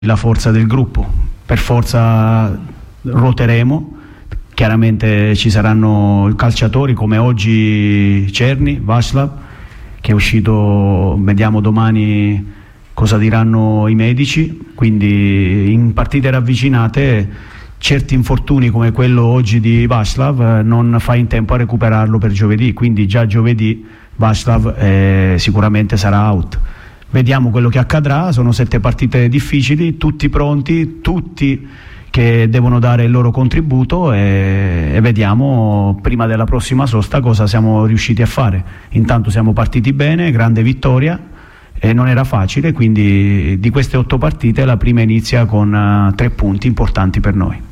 la forza del gruppo. Per forza ruoteremo, chiaramente ci saranno calciatori come oggi Cerny, Václav, che è uscito, vediamo domani cosa diranno i medici, quindi in partite ravvicinate certi infortuni come quello oggi di Václav non fa in tempo a recuperarlo per giovedì, quindi già giovedì Václav sicuramente sarà out. Vediamo quello che accadrà, sono 7 partite difficili, tutti pronti, tutti che devono dare il loro contributo e vediamo prima della prossima sosta cosa siamo riusciti a fare. Intanto siamo partiti bene, grande vittoria e non era facile, quindi di queste 8 partite la prima inizia con 3 punti importanti per noi.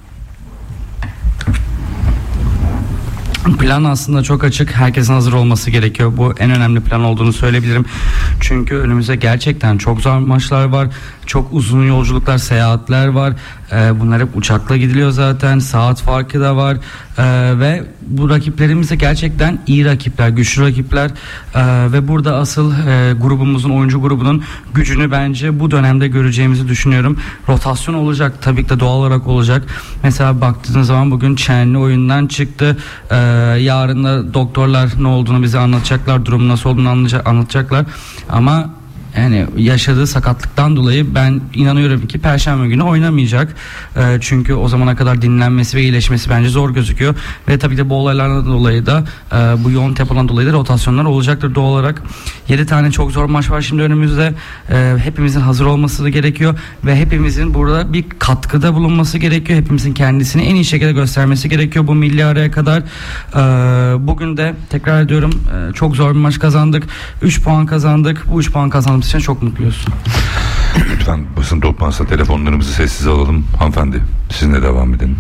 Plan aslında çok açık. Herkesin hazır olması gerekiyor. Bu en önemli plan olduğunu söyleyebilirim. Çünkü önümüzde gerçekten çok zor maçlar var. Çok uzun yolculuklar, seyahatler var. Bunlar hep uçakla gidiliyor zaten. Saat farkı da var. Ve bu rakiplerimiz de gerçekten iyi rakipler, güçlü rakipler. Ve burada asıl grubumuzun, oyuncu grubunun gücünü bence bu dönemde göreceğimizi düşünüyorum. Rotasyon olacak. Tabii ki de doğal olarak olacak. Mesela baktığınız zaman bugün Çenli oyundan çıktı. Yarın da doktorlar ne olduğunu bize anlatacaklar. Durumu nasıl olduğunu anlatacaklar. Ama yani yaşadığı sakatlıktan dolayı ben inanıyorum ki Perşembe günü oynamayacak. Çünkü o zamana kadar dinlenmesi ve iyileşmesi bence zor gözüküyor. Ve tabii ki de bu olaylardan dolayı da bu yoğun tempodan dolayı da rotasyonlar olacaktır doğal olarak. 7 tane çok zor maç var şimdi önümüzde. Hepimizin hazır olması da gerekiyor. Ve hepimizin burada bir katkıda bulunması gerekiyor. Hepimizin kendisini en iyi şekilde göstermesi gerekiyor bu milli araya kadar. Bugün de tekrar ediyorum çok zor bir maç kazandık. 3 puan kazandık. Bu 3 puan kazandığımız için çok mutluyuz. Lütfen basın toplantısında telefonlarımızı sessize alalım. Hanımefendi sizinle devam edelim.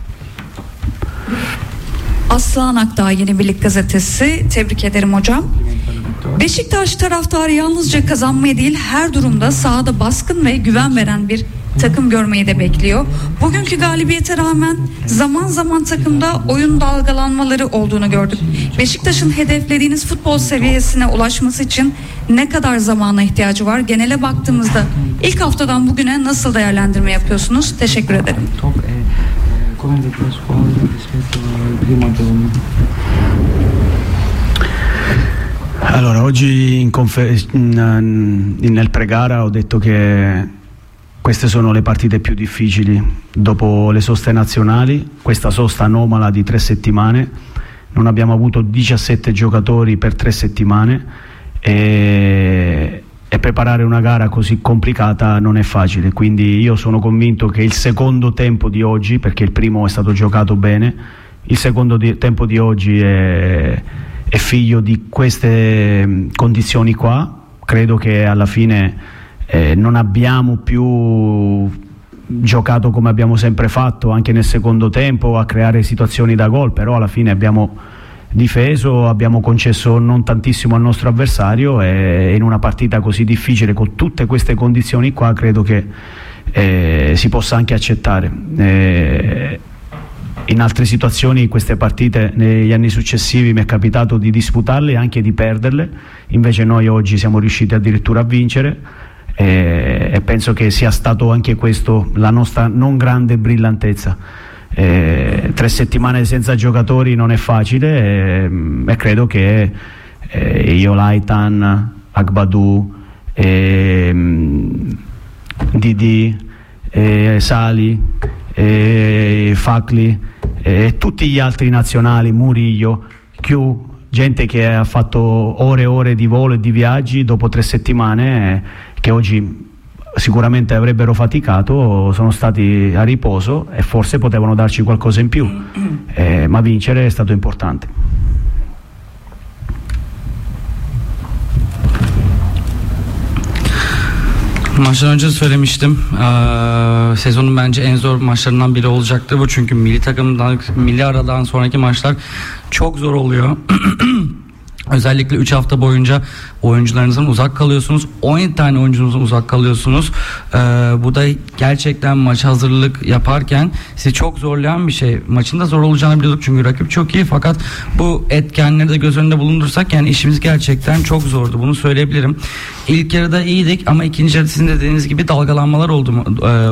Aslan Akdağ Yeni Birlik Gazetesi. Tebrik ederim hocam. Beşiktaş taraftarı yalnızca kazanmayı değil her durumda sahada baskın ve güven veren bir takım görmeyi de bekliyor. Bugünkü galibiyete rağmen zaman zaman takımda oyun dalgalanmaları olduğunu gördük. Beşiktaş'ın hedeflediğiniz futbol seviyesine ulaşması için ne kadar zamana ihtiyacı var? Genele baktığımızda ilk haftadan bugüne nasıl değerlendirme yapıyorsunuz? Teşekkür ederim. Allora, oggi nel pre-gara ho detto che queste sono le partite più difficili dopo le soste nazionali, questa sosta anomala di 3 settimane, non abbiamo avuto 17 giocatori per 3 settimane e preparare una gara così complicata non è facile, quindi io sono convinto che il secondo tempo di oggi, perché il primo è stato giocato bene, il secondo tempo di oggi è figlio di queste condizioni qua. Credo che alla fine non abbiamo più giocato come abbiamo sempre fatto anche nel secondo tempo a creare situazioni da gol, però alla fine abbiamo difeso, abbiamo concesso non tantissimo al nostro avversario e in una partita così difficile con tutte queste condizioni qua credo che si possa anche accettare. In altre situazioni, queste partite negli anni successivi mi è capitato di disputarle e anche di perderle, invece noi oggi siamo riusciti addirittura a vincere e penso che sia stato anche questo la nostra non grande brillantezza. 3 settimane senza giocatori non è facile e credo che io, Laitan, Agbadou, Didi, Sali, Fakli e tutti gli altri nazionali, Murillo, Chiu, gente che ha fatto ore e ore di volo e di viaggi dopo 3 settimane che oggi sicuramente avrebbero faticato, sono stati a riposo e forse potevano darci qualcosa in più, ma vincere è stato importante. Maçtan önce söylemiştim. Sezonun bence en zor maçlarından biri olacaktı bu. Çünkü milli takımdan, milli aradan sonraki maçlar çok zor oluyor. Özellikle 3 hafta boyunca oyuncularınızdan uzak kalıyorsunuz. 17 tane oyuncunuzdan uzak kalıyorsunuz. Bu da gerçekten maç hazırlık yaparken sizi çok zorlayan bir şey. Maçın da zor olacağını biliyorduk çünkü rakip çok iyi, fakat bu etkenleri de göz önünde bulundursak yani işimiz gerçekten çok zordu. Bunu söyleyebilirim. İlk yarıda iyiydik ama ikinci yarıda sizin dediğiniz gibi dalgalanmalar oldu.